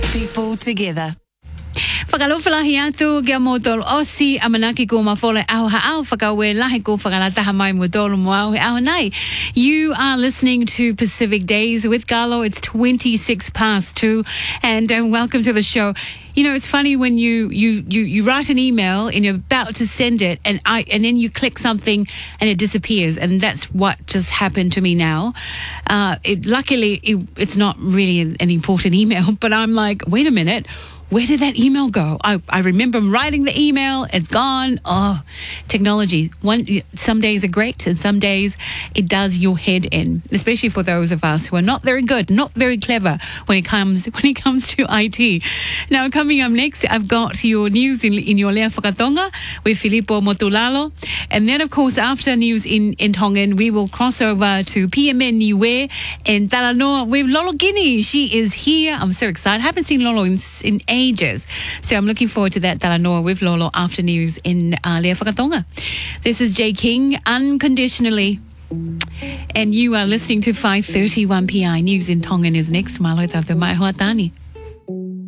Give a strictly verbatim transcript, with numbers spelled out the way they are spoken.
people together. Whakalofalahi atu kia motol osi amanaki ko mafole au ha'au whakawe lahi ko whakalataha mai motolo mo au au nei. You are listening to Pacific Days with Galo. It's twenty-six past two and um, welcome to the show. You know, it's funny when you, you, you, you write an email and you're about to send it and I and then you click something and it disappears. And that's what just happened to me now. Uh, it, luckily, it, it's not really an, an important email, but I'm like, wait a minute. Where did that email go? I, I remember writing the email. It's gone. Oh, technology. One, some days are great and some days it does your head in, especially for those of us who are not very good, not very clever when it comes when it comes to I T. Now, coming up next, I've got your news in, in your Lea Whakatonga with Filippo Motulalo. And then, of course, after news in, in Tongan, we will cross over to P M N Niue and Talanoa with Lolo Guinea. She is here. I'm so excited. I haven't seen Lolo in, in ages. So I'm looking forward to that Talanoa with Lolo after news in uh, Lea Whakatonga. This is Jay King, Unconditionally. And you are listening to five thirty-one P I. News in Tongan is next. Malo tautu mai hoa tani.